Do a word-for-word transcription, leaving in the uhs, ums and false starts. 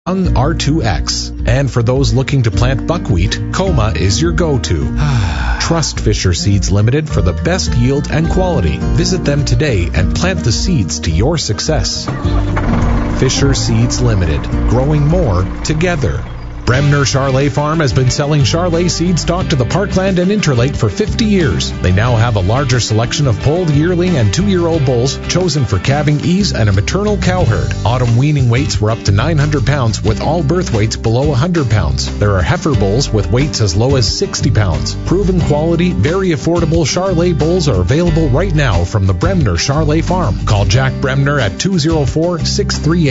Young R two X. And for those looking to plant buckwheat, Coma is your go-to. Trust Fisher Seeds Limited for the best yield and quality. Visit them today and plant the seeds to your success. Fisher Seeds Limited, growing more together. Bremner Charlet Farm has been selling Charlet seed stock to the Parkland and Interlake for fifty years. They now have a larger selection of polled yearling and two-year-old bulls chosen for calving ease and a maternal cow herd. Autumn weaning weights were up to nine hundred pounds with all birth weights below one hundred pounds. There are heifer bulls with weights as low as sixty pounds. Proven quality, very affordable Charlet bulls are available right now from the Bremner Charlet Farm. Call Jack Bremner at two oh four, six three eight